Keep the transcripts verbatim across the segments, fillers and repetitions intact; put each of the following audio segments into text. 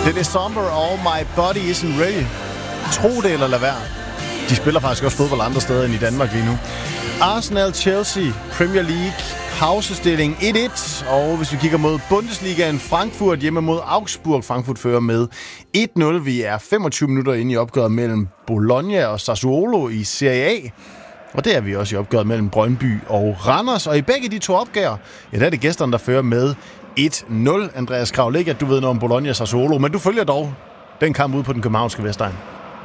Det er December, All My Body Isn't Ready. Tro det eller lad være. De spiller faktisk også fodbold andre steder end i Danmark lige nu. Arsenal-Chelsea, Premier League, pausestilling et et. Og hvis vi kigger mod Bundesligaen, Frankfurt hjemme mod Augsburg. Frankfurt fører med et nul. Vi er femogtyve minutter inde i opgøret mellem Bologna og Sassuolo i Serie A. Og det er vi også i opgøret mellem Brøndby og Randers. Og i begge de to opgør, ja, der er det gæsterne, der fører med et nul. Andreas Krav, ikke at du ved noget om Bologna og Sassuolo, men du følger dog den kamp ude på den københavnske Vestegn.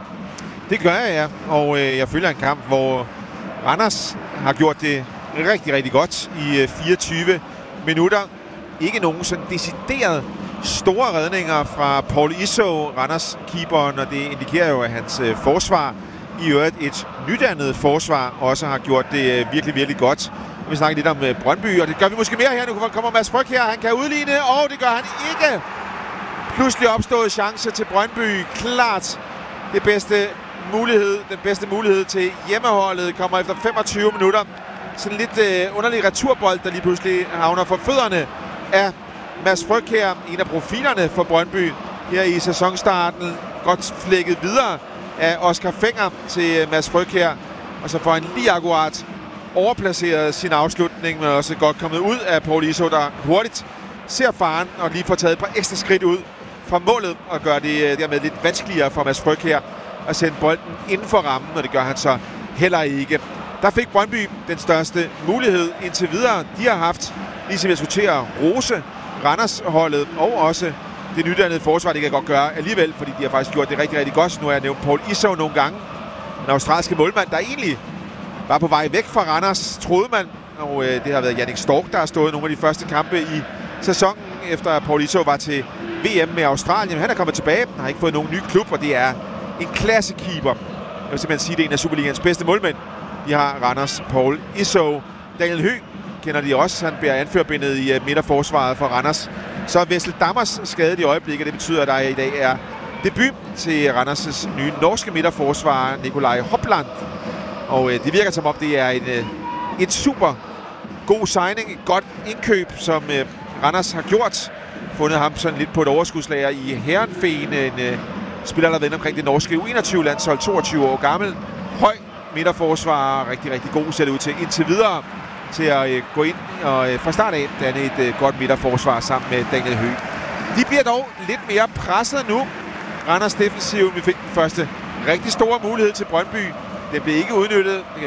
Det gør jeg, ja. Og øh, jeg følger en kamp, hvor Randers har gjort det rigtig, rigtig godt i øh, fireogtyve minutter. Ikke nogen sådan decideret store redninger fra Paul Iso, Randers-keeperen, og det indikerer jo, at hans øh, forsvar, i øvrigt et nydannet forsvar, også har gjort det øh, virkelig, virkelig godt. Og vi snakker lidt om øh, Brøndby, og det gør vi måske mere her. Nu kommer Mads Fryg her, han kan udligne, og det gør han ikke. Pludselig opstået chance til Brøndby. Klart det bedste mulighed, den bedste mulighed til hjemmeholdet kommer efter femogtyve minutter. Sådan lidt øh, underlig returbold, der lige pludselig havner for fødderne af Mads Fryg her. En af profilerne for Brøndby her i sæsonstarten. Godt flækket videre af Oscar Fenger til Mads Fryg her. Og så får han lige akkurat overplaceret sin afslutning, men også godt kommet ud af Paul Iso, der hurtigt ser faren og lige får taget et par ekstra skridt ud fra målet og gør det dermed lidt vanskeligere for Mads Fryg her at sende bolden inden for rammen, og det gør han så heller ikke. Der fik Brøndby den største mulighed indtil videre. De har haft, ligesom jeg skulle til at rose Randers-holdet og også det nydannede forsvar, det kan godt gøre alligevel, fordi de har faktisk gjort det rigtig, rigtig godt. Nu har jeg nævnt Paul Iso nogle gange. Den australske målmand, der egentlig var på vej væk fra Randers, troede man. Og øh, det har været Jannik Stork, der har stået nogle af de første kampe i sæsonen, efter at Paul Iso var til V M med Australien. Han er kommet tilbage, han har ikke fået nogen ny klub, og det er en klassekeeper. Jeg vil simpelthen sige, det er en af Superligans bedste målmænd. De har Randers Paul Iso. Daniel Høgh kender de også. Han bærer anførbindet i uh, midterforsvaret for Randers. Så er Wessel Dammers skadet i øjeblikket. Det betyder, at der i dag er debut til Randers' nye norske midterforsvarer, Nikolaj Hopland. Og uh, det virker som om, det er en, uh, et super god signing. Et godt indkøb, som uh, Randers har gjort. Fundet ham sådan lidt på et overskudslager i Herrenfeen. En uh, spiller, der har været omkring det norske U enogtyve-landshold, toogtyve år gammel. Høj midterforsvarer, rigtig, rigtig god ser det ud til indtil videre til at øh, gå ind og øh, fra start af danne et øh, godt midterforsvar sammen med Daniel Høgh. De bliver dog lidt mere presset nu. Randers defensiv, vi fik den første rigtig store mulighed til Brøndby. Det blev ikke udnyttet.